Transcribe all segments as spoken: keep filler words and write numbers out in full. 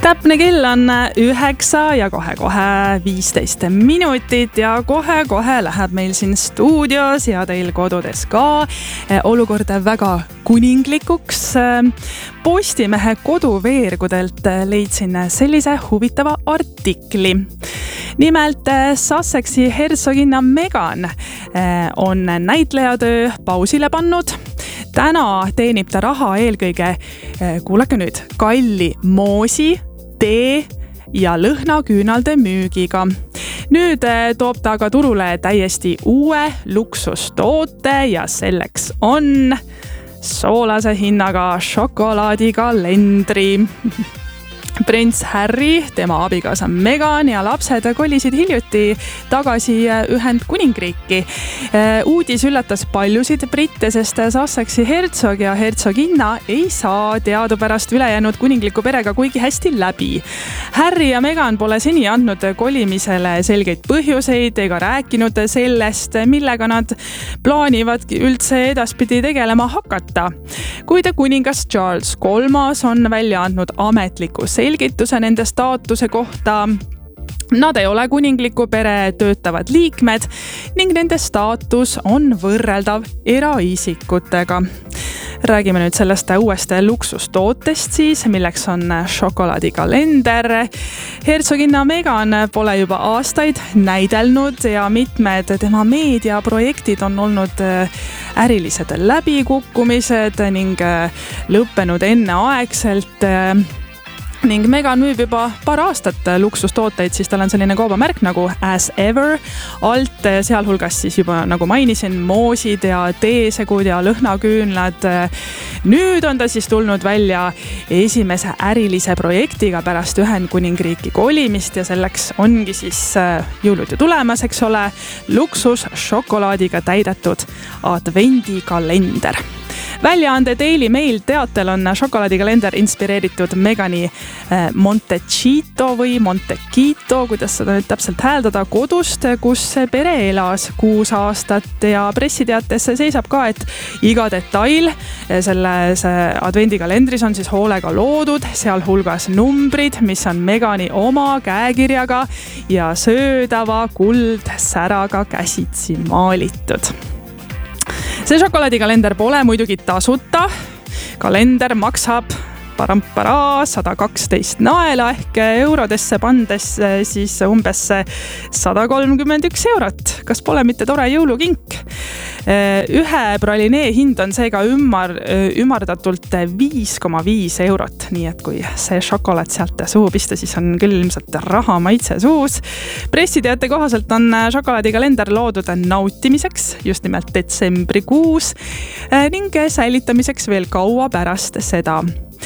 Täpne kell on üheksa ja kohe-kohe viisteist minutit ja kohe-kohe läheb meil siin stuudios ja teil kodudes ka olukord väga kuninglikuks. Postimehe koduveergudelt leidsin sellise huvitava artikli. Nimelt Sussexi hertsoginna Meghan on näitlejatöö pausile pannud. Täna teenib ta raha eelkõige, kuulake nüüd, kalli moosi, tee ja lõhnaküünalde müügiga. Nüüd toob ta aga turule täiesti uue luksustoote ja selleks on soolase hinnaga šokolaadikalendri. Prints Harry, tema abikaasa Meghan ja lapsed kolisid hiljuti tagasi Ühendkuningriiki. Uudis üllatas paljusid britte, sest Sussexi hertsog ja hertsoginna ei saa teadupärast ülejäänud kuningliku perega kuigi hästi läbi. Harry ja Meghan pole seni andnud kolimisele selgeid põhjuseid ega rääkinud sellest, millega nad plaanivad üldse edaspidi tegelema hakata. Kuid kuningas Charles kolmas on välja andnud ametliku selgituse nende staatuse kohta. Nad ei ole kuningliku pere töötavad liikmed ning nende staatus on võrreldav eraisikutega. Räägime nüüd sellest uuest luksustootest siis, milleks on šokolaadikalender. Hertsoginna Meghan pole juba aastaid näidelnud ja mitmed tema meediaprojektid on olnud ärilised läbikukkumised ning lõppenud enneaegselt. Ning Meghan müüb juba paar aastat luksustooteid, siis tal on selline kaubamärk nagu As Ever alt, sealhulgas siis juba nagu mainisin moosid ja teesegud ja lõhnaküünlad. Nüüd on ta siis tulnud välja esimese ärilise projektiga pärast Ühendkuningriiki kolimist ja selleks ongi siis jõulud ju tulemas, eks ole, luksus šokolaadiga täidetud advendikalender. Väljaande Daily Mail teatel on šokolaadikalender inspireeritud Meghani Montecito või Montecito, kuidas seda nüüd täpselt hääldada, kodust, kus pere elas kuus aastat ja pressiteates seisab ka, et iga detail selles advendikalendris on siis hoolega loodud, sealhulgas numbrid, mis on Meghani oma käekirjaga ja söödava kuldsäraga käsitsi maalitud. See šokolaadikalender pole muidugi tasuta. Kalender maksab parampara sada kaksteist naela ehk eurodesse pandes siis umbes sada kolmkümmend üks eurot. Kas pole mitte tore jõulukink? Ühe pralinee hind on seega ümmar, ümardatult viis koma viis eurot. Nii et kui see šokolaad sealt suhu pista, siis on küll ilmselt raha maitse suus. Pressiteate kohaselt on šokolaadikalender loodud nautimiseks just nimelt detsembrikuus ning säilitamiseks veel kaua pärast seda.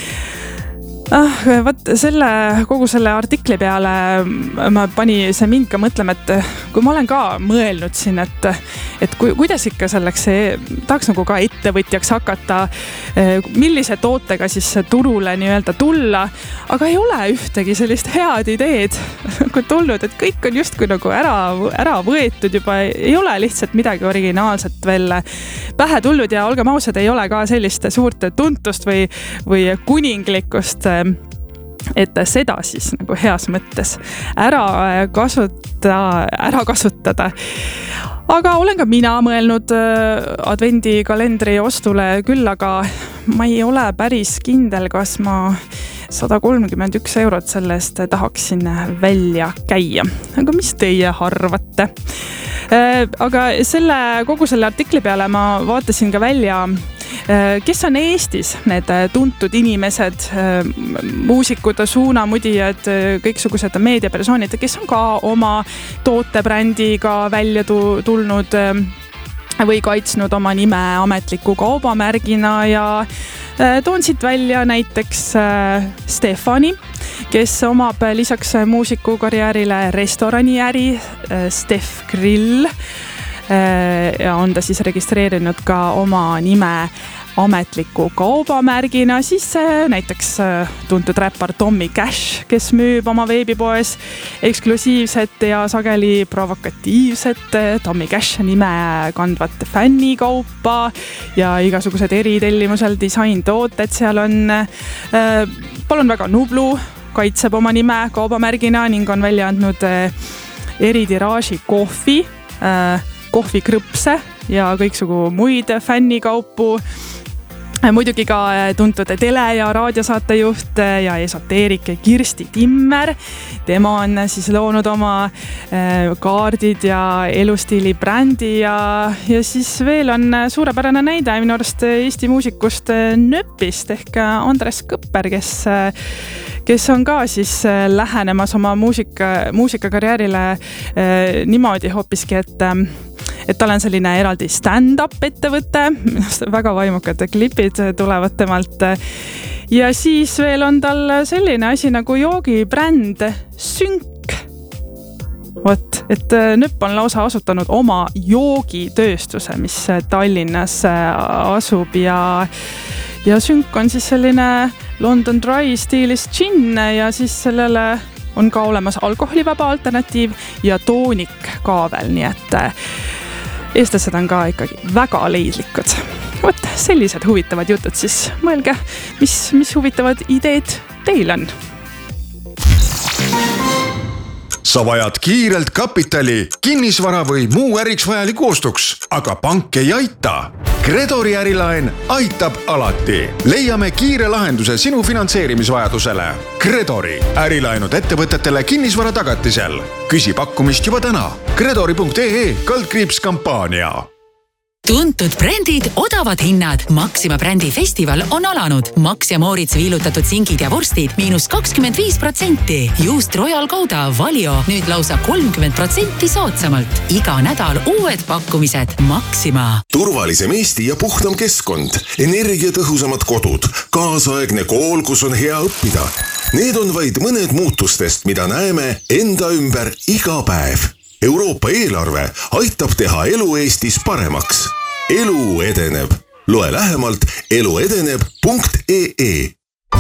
Ah, võt, selle, kogu selle artikli peale ma pani see mind ka mõtlema, et kui ma olen ka mõelnud siin, et, et ku, kuidas ikka selleks tahaks nagu ka ettevõtjaks hakata, millise tootega siis turule nii-öelda tulla, aga ei ole ühtegi sellist head ideed kui tulnud, et kõik on just kui nagu ära, ära võetud juba, ei ole lihtsalt midagi originaalset veel pähe tulnud ja olgem ausad, ei ole ka sellist suurt tuntust või, või kuninglikkust, et seda siis nagu heas mõttes ära kasuta, ära kasutada. Aga olen ka mina mõelnud advendikalendri ostule küll, aga ma ei ole päris kindel, kas ma sada kolmkümmend üks eurot sellest tahaksin välja käia. Aga mis teie arvate? Aga selle, kogu selle artikli peale ma vaatasin ka välja, kes on Eestis need tuntud inimesed, muusikud, suunamudijad, kõiksugused meediapersoonid, kes on ka oma tootebrändiga välja tulnud või kaitsnud oma nime ametliku kaubamärgina ja toon siit välja näiteks Stefani, kes omab lisaks muusikukarjäärile restoraniäri Stef Grill ja on ta siis registreerinud ka oma nime ametliku kaubamärgina, siis näiteks tuntud räppar Tommy Cash, kes müüb oma veebipoes eksklusiivset ja sageli provokatiivset Tommy Cash nime kandvat fännikaupa ja igasugused eritellimusel disaintooted seal on. Palun väga Nublu kaitseb oma nime kaubamärgina ning on välja andnud eritiraaži kohvi, kohvikrõpse ja kõiksugu muid fännikaupu. Muidugi ka tuntud tele- ja raadiosaatejuht ja esoteerik Kirsti Timmer. Tema on siis loonud oma kaardid ja elustiili brändi ja, ja siis veel on suurepärane näide minu arust Eesti muusikust Nöpist ehk Andres Kõpper, kes, kes on ka siis lähenemas oma muusika, muusikakarjäärile niimoodi hoopiski, et et tal on selline eraldi stand-up ettevõte, väga vaimukad klipid tulevad temalt. Ja siis veel on tal selline asi nagu joogibränd Sünk. Vot, et Nöpp on lausa asutanud oma joogitööstuse, mis Tallinnas asub ja, ja Sünk on siis selline London Dry stiilis džinn ja siis sellele on ka olemas alkoholivaba alternatiiv ja toonik ka veel, nii et eestlased on ka ikkagi väga leidlikud. Vot, sellised huvitavad jutud siis. Mõelge, mis, mis huvitavad ideed teil on. Sa vajad kiirelt kapitali, kinnisvara või muu äriks vajaliku ostuks, aga pank ei aita. Gredori ärilaen aitab alati. Leiame kiire lahenduse sinu finantseerimisvajadusele. Gredori ärilaenud ettevõtetele kinnisvara tagatisel. Küsi pakkumist juba täna. Gredori punkt ee kaldkriips kampaania. Tuntud brändid, odavad hinnad. Maxima brändi festival on alanud. Max ja Moritz viilutatud singid ja vorstid miinus kakskümmend viis protsenti. Just Royal Gouda Valio nüüd lausa kolmkümmend protsenti soodsamalt. Iga nädal uued pakkumised. Maxima. Turvalisem Eesti ja puhtam keskkond. Energiatõhusamad kodud. Kaasaegne kool, kus on hea õppida. Need on vaid mõned muutustest, mida näeme enda ümber iga päev. Euroopa eelarve aitab teha elu Eestis paremaks. Elu edeneb. Loe lähemalt eluedeneb punkt ee.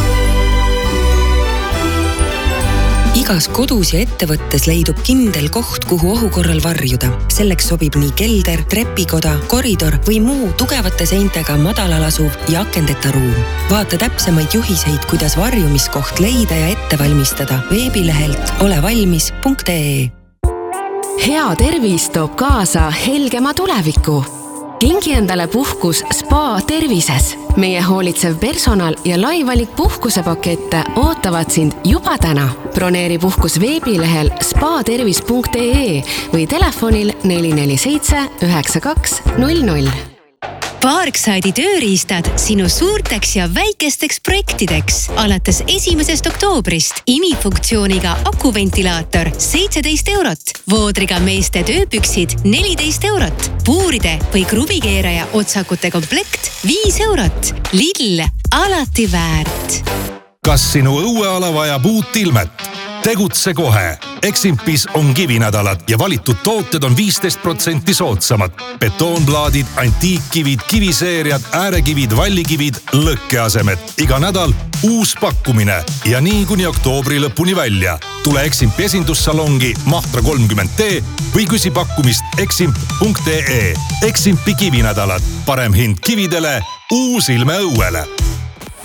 Igas kodus ja ettevõttes leidub kindel koht, kuhu ohu korral varjuda. Selleks sobib nii kelder, trepikoda, koridor või muu tugevate seintega madalal asuv ja akendeta ruum. Vaata täpsemaid juhiseid, kuidas varjumiskoht leida ja ette valmistada veebilehelt olevalmis punkt ee. Hea tervis toob kaasa helgema tuleviku. Kingi endale puhkus Spa Tervises. Meie hoolitsev personal ja laivalik puhkusepakette ootavad sind juba täna. Broneeri puhkus veebilehel spa tervis punkt ee või telefonil neli neli seitse üheksa kaks null null. Parkside'i tööriistad sinu suurteks ja väikesteks projektideks. Alates esimesest oktoobrist imifunktsiooniga akuventilaator seitseteist eurot, voodriga meeste tööpüksid neliteist eurot, puuride või kruvikeeraja otsakute komplekt viis eurot. Lidl, alati väärt. Kas sinu õueala vajab uut ilmet? Tegutse kohe. Eximpis on kivinädalad ja valitud tooted on viisteist protsenti soodsamad. Betoonplaadid, antiikkivid, kiviseeriad, äärekivid, vallikivid, lõkkeasemed. Iga nädal uus pakkumine ja nii kuni oktoobri lõpuni välja. Tule Eximpi esindussalongi Mahtra kolmkümmend D või küsi pakkumist eximp punkt ee. Eximpi kivinädalad. Parem hind kividele, uus ilme õuele.